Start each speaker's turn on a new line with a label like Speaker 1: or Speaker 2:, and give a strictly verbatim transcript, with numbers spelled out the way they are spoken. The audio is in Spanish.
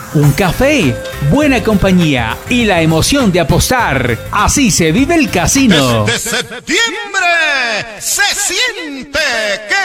Speaker 1: un café, buena compañía y la emoción de apostar. Así se vive el casino.
Speaker 2: Desde septiembre se siente que